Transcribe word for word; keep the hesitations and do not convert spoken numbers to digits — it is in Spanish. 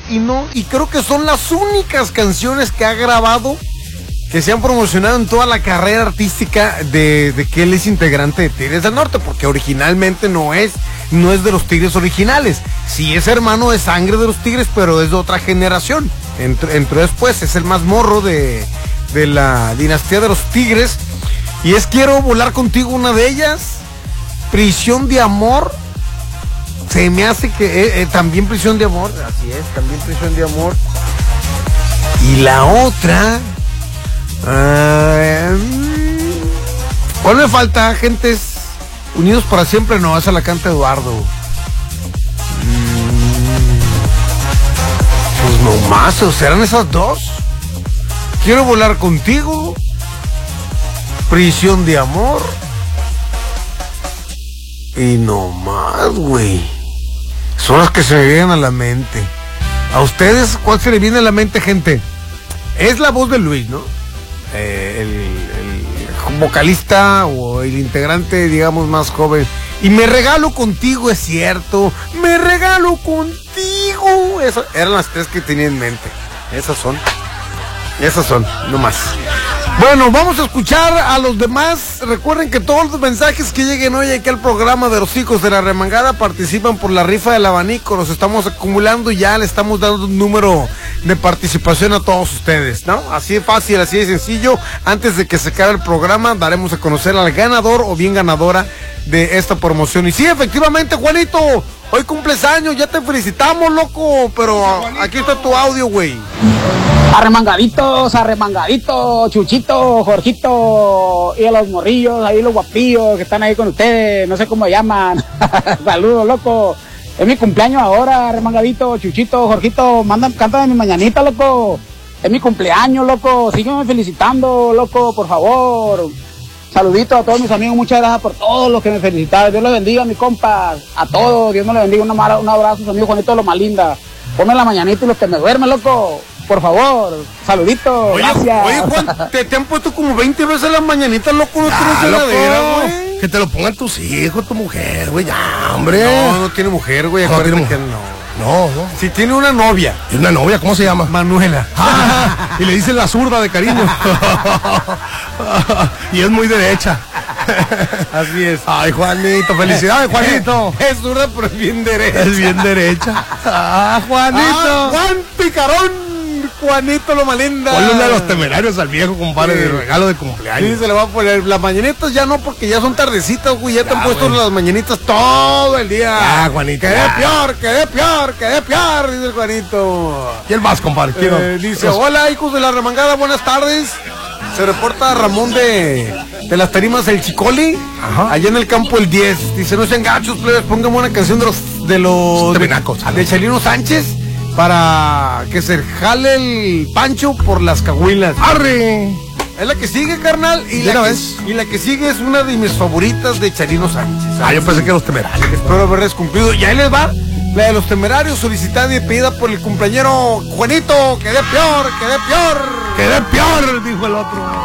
y no, y creo que son las únicas canciones que ha grabado que se han promocionado en toda la carrera artística de, de que él es integrante de Tigres del Norte, porque originalmente no es, no es de los Tigres originales. Sí es hermano de sangre de los Tigres, pero es de otra generación. Entró, entró después, es el más morro de, de la dinastía de los Tigres. Y es Quiero volar contigo, una de ellas. Prisión de amor. Se me hace que eh, eh, también Prisión de amor. Así es, también Prisión de amor. Y la otra... Uh, ¿cuál me falta? Gentes Unidos para Siempre, no, esa la canta Eduardo. Mm, pues no más, o serán esas dos. Quiero volar contigo, Prisión de amor, y no más, güey. Son las que se me vienen a la mente. ¿A ustedes cuál se le viene a la mente, gente? Es la voz de Luis, ¿no? Eh, el, el vocalista o el integrante, digamos, más joven. Y Me regalo contigo, es cierto. Me regalo contigo. Eso, eran las tres que tenía en mente. Esas son. Esas son, no más. Bueno, vamos a escuchar a los demás. Recuerden que todos los mensajes que lleguen hoy aquí al programa de los hijos de la remangada participan por la rifa del abanico. Los estamos acumulando y ya le estamos dando un número de participación a todos ustedes, ¿no? Así de fácil, así de sencillo. Antes de que se acabe el programa, daremos a conocer al ganador o bien ganadora de esta promoción. Y sí, efectivamente, Juanito, hoy cumples años, ya te felicitamos, loco. Pero aquí está tu audio, güey. Arremangaditos, arremangaditos, Chuchito, Jorgito, y a los morrillos, ahí los guapillos que están ahí con ustedes, no sé cómo llaman. Saludos, loco. Es mi cumpleaños ahora, arremangadito, Chuchito, Jorgito, mandan, cántame mi mañanita, loco. Es mi cumpleaños, loco. Sígueme felicitando, loco, por favor. Saluditos a todos mis amigos, muchas gracias por todos los que me felicitaron. Dios les bendiga, mis compas. A todos, Dios me les bendiga. Un, un abrazo a sus amigos, Juanito, lo más linda. Ponme la mañanita y los que me duermen, loco. Por favor, saluditos, oye, gracias. Oye, Juan, te, te han puesto como veinte veces las mañanitas, loco, no ya, tienes heladera, güey. Que te lo pongan tus hijos, tu mujer, güey, ya, hombre. No, no tiene mujer, güey, no, tiene que mujer. no. No, no. Si tiene una novia. ¿Tiene una novia? ¿Cómo se llama? Manuela. Ah, y le dicen la zurda de cariño. Y es muy derecha. Así es. Ay, Juanito, felicidades, Juanito. Es zurda, pero es bien derecha. Es bien derecha. Ah, Juanito. Ah, Juan Picarón. Juanito lo malinda. Ponle uno de los Temerarios al viejo, compadre, sí, de regalo de cumpleaños. Sí, se le va a poner. Las mañanitas ya no, porque ya son tardecitas, güey. Ya, ya te han puesto güey. Las mañanitas todo el día. Ah, Juanito. Quedé ya. peor, quedé peor, quedé peor, dice el Juanito. ¿Y el más, compadre? Quiero. Eh, dice, hola, hijos de la remangada, buenas tardes. Se reporta Ramón de, de las tarimas El Chicoli. Ajá. Allá en el campo el diez. Dice, no sean gachos, plebes, pónganme una canción de los de los de, de, de Chalino Sánchez para que se jale el Pancho por las cahuilas. ¡Arre! Es la que sigue, carnal. Y la que, y la que sigue es una de mis favoritas de Chalino Sánchez. Ah, yo pensé que los Temerarios. Espero haberles cumplido. Y ahí les va la de los Temerarios, solicitada y pedida por el cumpleañero Juanito. Quedé peor, quedé peor. Quedé peor, dijo el otro.